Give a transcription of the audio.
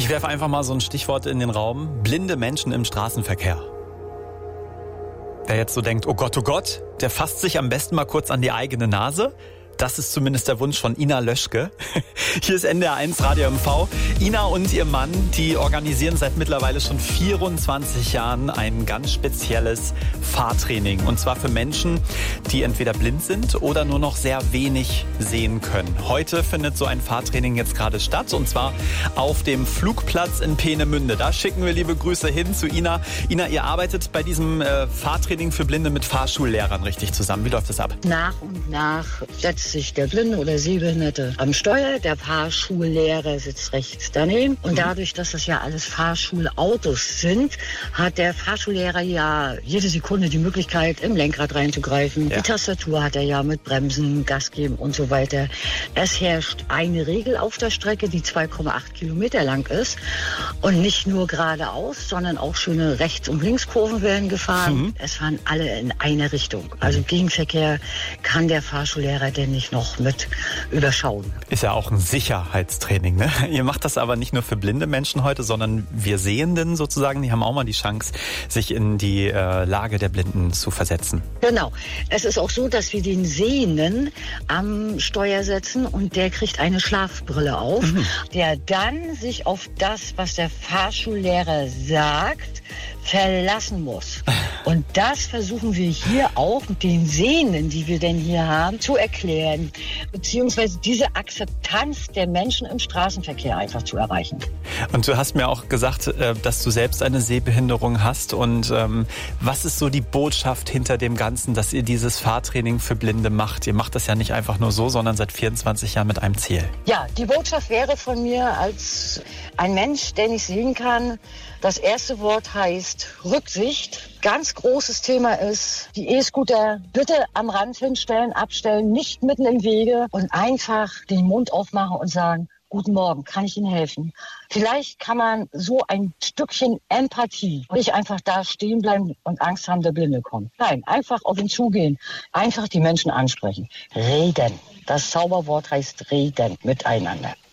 werfe einfach mal so ein Stichwort in den Raum. Blinde Menschen im Straßenverkehr. Wer jetzt so denkt, oh Gott, der fasst sich am besten mal kurz an die eigene Nase. Das ist zumindest der Wunsch von Ina Löschke. Hier ist NDR1 Radio MV. Ina und ihr Mann, die organisieren seit mittlerweile schon 24 Jahren ein ganz spezielles Fahrtraining. Und zwar für Menschen, die entweder blind sind oder nur noch sehr wenig sehen können. Heute findet so ein Fahrtraining jetzt gerade statt. Und zwar auf dem Flugplatz in Peenemünde. Da schicken wir liebe Grüße hin zu Ina. Ina, ihr arbeitet bei diesem Fahrtraining für Blinde mit Fahrschullehrern richtig zusammen. Wie läuft das ab? Nach und nach setzt sich der Blinde oder Sehbehinderte am Steuer. Der Fahrschullehrer sitzt rechts daneben. Und dadurch, dass das ja alles Fahrschulautos sind, hat der Fahrschullehrer ja jede Sekunde die Möglichkeit, im Lenkrad reinzugreifen. Ja. Die Tastatur hat er ja mit Bremsen, Gas geben und so weiter. Es herrscht eine Regel auf der Strecke, die 2,8 Kilometer lang ist. Und nicht nur geradeaus, sondern auch schöne Rechts- und Linkskurven werden gefahren. Es fahren alle in eine Richtung. Also Gegenverkehr kann der Fahrschullehrer denn nicht noch mit überschauen. Ist ja auch ein Sicherheitstraining, ne? Ihr macht das aber nicht nur für blinde Menschen heute, sondern wir Sehenden sozusagen, die haben auch mal die Chance, sich in die Lage der Blinden zu versetzen. Genau. Es ist auch so, dass wir den Sehenden am Steuer setzen und der kriegt eine Schlafbrille auf, der dann sich auf das, was der Fahrschullehrer sagt, verlassen muss. Und das versuchen wir hier auch mit den Sehenden, die wir denn hier haben, zu erklären, beziehungsweise diese Akzeptanz der Menschen im Straßenverkehr einfach zu erreichen. Und du hast mir auch gesagt, dass du selbst eine Sehbehinderung hast. Und was ist so die Botschaft hinter dem Ganzen, dass ihr dieses Fahrtraining für Blinde macht? Ihr macht das ja nicht einfach nur so, sondern seit 24 Jahren mit einem Ziel. Ja, die Botschaft wäre von mir als ein Mensch, der nicht sehen kann, das erste Wort heißt Rücksicht. Ganz großes Thema ist, die E-Scooter bitte am Rand hinstellen, abstellen, nicht mitten im Wege und einfach den Mund aufmachen und sagen, guten Morgen, kann ich Ihnen helfen? Vielleicht kann man so ein Stückchen Empathie, nicht einfach da stehen bleiben und Angst haben, der Blinde kommt. Nein, einfach auf ihn zugehen, einfach die Menschen ansprechen. Reden. Das Zauberwort heißt reden miteinander.